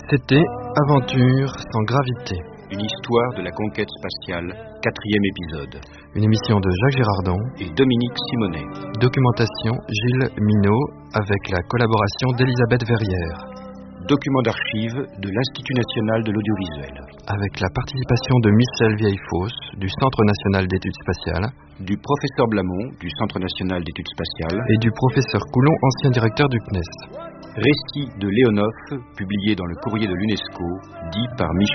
C'était Aventure sans gravité. Une histoire de la conquête spatiale, 4e épisode. Une émission de Jacques Girardon et Dominique Simonet. Documentation Gilles Minot avec la collaboration d'Elisabeth Verrière. Document d'archives de l'Institut national de l'audiovisuel. Avec la participation de Michel Vieillefosse du Centre national d'études spatiales, du professeur Blamont du Centre national d'études spatiales et du professeur Coulon, ancien directeur du CNES. Récit de Léonov, publié dans le courrier de l'UNESCO, dit par Michel